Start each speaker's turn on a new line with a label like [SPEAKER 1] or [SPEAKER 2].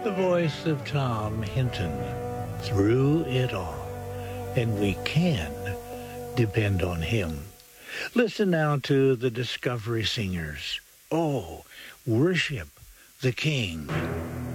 [SPEAKER 1] The voice of Tom Hinton through it all. And we can depend on him. Listen now to the Discovery Singers. Oh, worship the King.